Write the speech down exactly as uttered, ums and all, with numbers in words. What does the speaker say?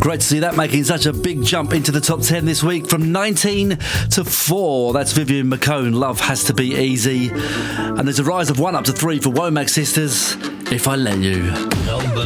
Great to see that making such a big jump into the top ten this week from nineteen to four. That's Vivian McCone, Love Has to Be Easy. And there's a rise of one up to three for Womack Sisters, If I Let You.